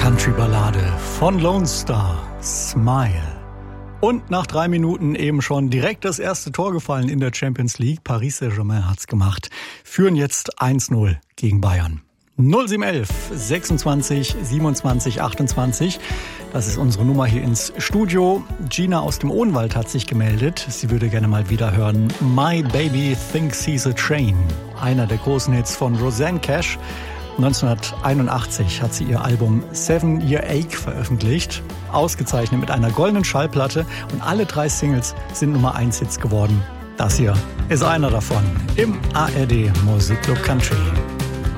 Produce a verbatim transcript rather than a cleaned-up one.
Country-Ballade von Lone Star, Smile. Und nach drei Minuten eben schon direkt das erste Tor gefallen in der Champions League. Paris Saint-Germain hat's gemacht. Führen jetzt eins null gegen Bayern. null sieben elf sechsundzwanzig siebenundzwanzig achtundzwanzig. Das ist unsere Nummer hier ins Studio. Gina aus dem Odenwald hat sich gemeldet. Sie würde gerne mal wieder hören My Baby Thinks He's a Train. Einer der großen Hits von Rosanne Cash. neunzehnhunderteinundachtzig hat sie ihr Album Seven Year Ache veröffentlicht. Ausgezeichnet mit einer goldenen Schallplatte. Und alle drei Singles sind Nummer eins Hits geworden. Das hier ist einer davon im A R D Musikclub Country.